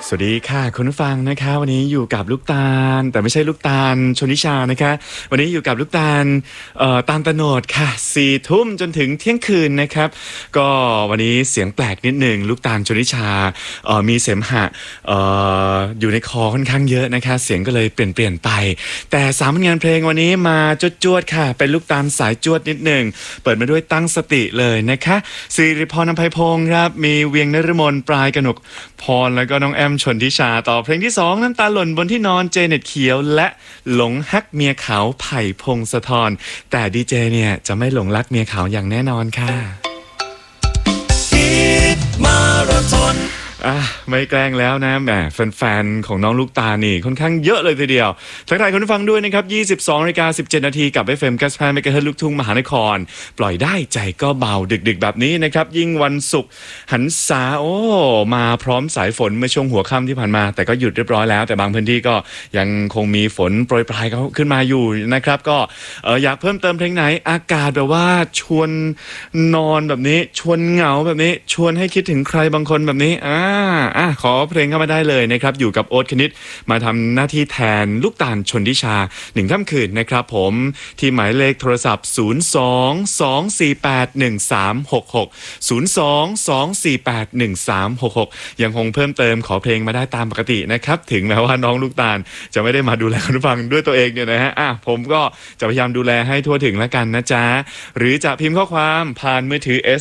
สวัสดีค่ะคุณผู้ฟังนะคะวันนี้อยู่กับลูกตาลแต่ไม่ใช่ลูกตาลชนิชานะคะวันนี้อยู่กับลูกตาลตาลตะโนดค่ะ4 ทุ่มจนถึงเที่ยงคืนนะครับก็วันนี้เสียงแปลกนิดหนึ่งลูกตาลชนิชามีเสมหะอยู่ในคอค่อนข้างเยอะนะคะเสียงก็เลยเปลี่ยนไปแต่3 ผลงานเพลงวันนี้มาจวดๆค่ะเป็นลูกตาลสายจวดนิดหนึ่งเปิดมาด้วยตั้งสติเลยนะคะสิริพร อำไพพงศ์ครับมีเวียงนฤมลปลายกนกพรแล้วก็น้องแอมชนทิชาต่อเพลงที่2น้ำตาหล่นบนที่นอนเจเน็ตเขียวและหลงฮักเมียขาวไผ่พงศธรแต่ดีเจเนี่ยจะไม่หลงรักเมียขาวอย่างแน่นอนค่ะมาราธอนไม่แกล้งแล้วนะแหมแฟนๆของน้องลูกตานี่ค่อนข้างเยอะเลยทีเดียวทักทายคุณผู้ฟังด้วยนะครับ22:17 นาทีกับ FM 95 MHz ลูกทุ่งมหานครปล่อยได้ใจก็เบาดึกๆแบบนี้นะครับยิ่งวันศุกร์หันษามาพร้อมสายฝนเมื่อช่วงหัวค่ำที่ผ่านมาแต่ก็หยุดเรียบร้อยแล้วแต่บางพื้นที่ก็ยังคงมีฝนโปรยปลายขึ้นมาอยู่นะครับก็อยากเพิ่มเติมเพลงไหนอากาศแบบว่าชวนนอนแบบนี้ชวนเหงาแบบนี้ชวนให้คิดถึงใครบางคนแบบนี้ขอเพลงเข้ามาได้เลยนะครับอยู่กับโอ๊ตคณิตมาทำหน้าที่แทนลูกตาลชนทิชา1 ค่ำคืนนะครับผมที่หมายเลขโทรศัพท์02-248-1366 ยังคงเพิ่มเติมขอเพลงมาได้ตามปกตินะครับถึงแม้ว่าน้องลูกตาลจะไม่ได้มาดูแลคุณผู้ฟังด้วยตัวเองเนี่ยนะฮะผมก็จะพยายามดูแลให้ทั่วถึงแล้วกันนะจ๊ะหรือจะพิมพ์ข้อความผ่านมือถือ